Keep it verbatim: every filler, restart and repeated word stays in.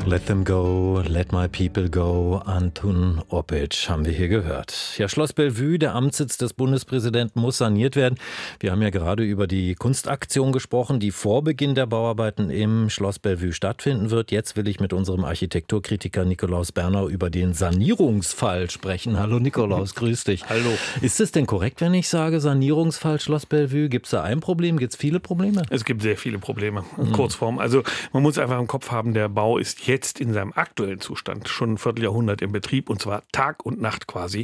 Let them go, let my people go, Antun Opic haben wir hier gehört. Ja, Schloss Bellevue, der Amtssitz des Bundespräsidenten, muss saniert werden. Wir haben ja gerade über die Kunstaktion gesprochen, die vor Beginn der Bauarbeiten im Schloss Bellevue stattfinden wird. Jetzt will ich mit unserem Architekturkritiker Nikolaus Bernau über den Sanierungsfall sprechen. Hallo Nikolaus, grüß dich. Hallo. Ist es denn korrekt, wenn ich sage Sanierungsfall Schloss Bellevue? Gibt es da ein Problem? Gibt es viele Probleme? Es gibt sehr viele Probleme, in Kurzform. Also man muss einfach im Kopf haben, der Bau ist jetzt in seinem aktuellen Zustand schon ein Vierteljahrhundert im Betrieb, und zwar Tag und Nacht quasi.